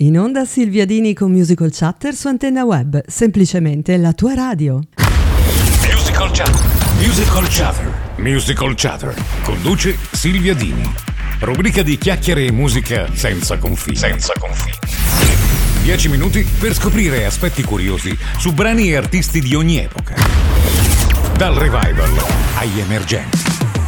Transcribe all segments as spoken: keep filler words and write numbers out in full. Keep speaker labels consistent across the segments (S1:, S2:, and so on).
S1: In onda Silvia Dini con Musical Chatter su Antenna Web, semplicemente la tua radio.
S2: Musical Chatter, Musical Chatter, Musical Chatter. Conduce Silvia Dini. Rubrica di chiacchiere e musica senza confini. Senza confini. Dieci minuti per scoprire aspetti curiosi su brani e artisti di ogni epoca. Dal revival agli emergenti.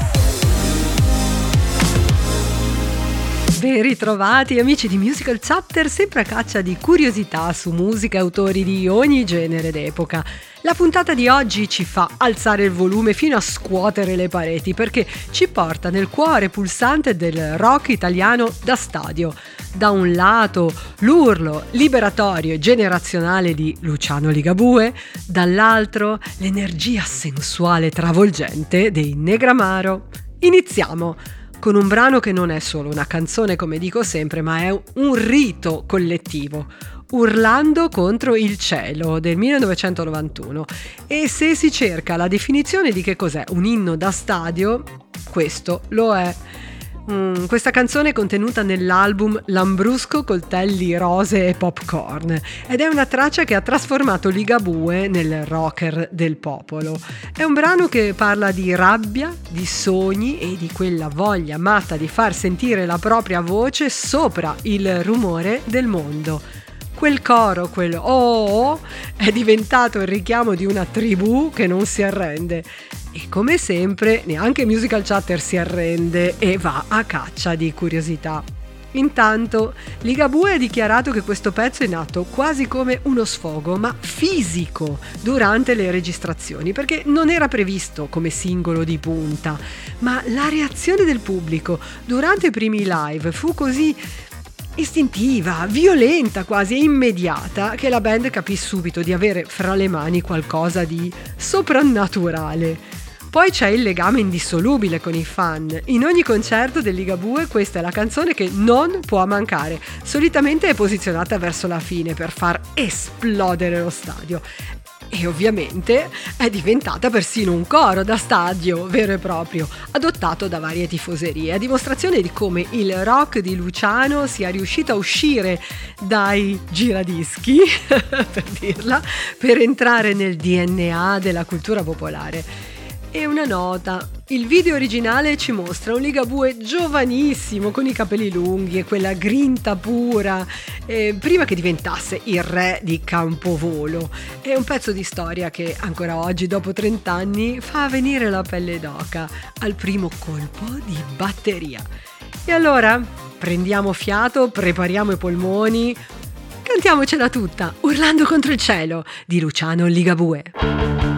S3: Ben ritrovati amici di Musical Chatter, sempre a caccia di curiosità su musica e autori di ogni genere d'epoca. La puntata di oggi ci fa alzare il volume fino a scuotere le pareti perché ci porta nel cuore pulsante del rock italiano da stadio. Da un lato l'urlo liberatorio e generazionale di Luciano Ligabue, dall'altro l'energia sensuale travolgente dei Negramaro. Iniziamo con un brano che non è solo una canzone, come dico sempre, ma è un rito collettivo. Urlando contro il cielo del millenovecentonovantuno. E se si cerca la definizione di che cos'è un inno da stadio, questo lo è. Mm, questa canzone è contenuta nell'album Lambrusco, coltelli, rose e popcorn ed è una traccia che ha trasformato Ligabue nel rocker del popolo. È un brano che parla di rabbia, di sogni e di quella voglia matta di far sentire la propria voce sopra il rumore del mondo. Quel coro, quel oh, oh è diventato il richiamo di una tribù che non si arrende. E come sempre neanche Musical Chatter si arrende e va a caccia di curiosità. Intanto Ligabue ha dichiarato che questo pezzo è nato quasi come uno sfogo, ma fisico, durante le registrazioni, perché non era previsto come singolo di punta, ma la reazione del pubblico durante i primi live fu così istintiva, violenta quasi e immediata che la band capì subito di avere fra le mani qualcosa di soprannaturale. Poi c'è il legame indissolubile con i fan. In ogni concerto del Ligabue questa è la canzone che non può mancare. Solitamente è posizionata verso la fine per far esplodere lo stadio. E ovviamente è diventata persino un coro da stadio vero e proprio, adottato da varie tifoserie, a dimostrazione di come il rock di Luciano sia riuscito a uscire dai giradischi, per dirla, per entrare nel D N A della cultura popolare. E una nota, il video originale ci mostra un Ligabue giovanissimo con i capelli lunghi e quella grinta pura, eh, prima che diventasse il re di Campovolo. È un pezzo di storia che ancora oggi, dopo trent'anni, fa venire la pelle d'oca al primo colpo di batteria. E allora prendiamo fiato, prepariamo i polmoni, cantiamocela tutta, Urlando contro il cielo di Luciano Ligabue.